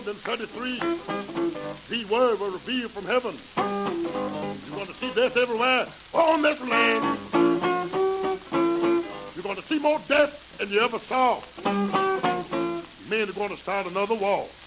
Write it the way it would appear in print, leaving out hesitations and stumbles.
133, the word will reveal from heaven. You're going to see death everywhere on this land. You're going to see more death than you ever saw. Men are going to start another war.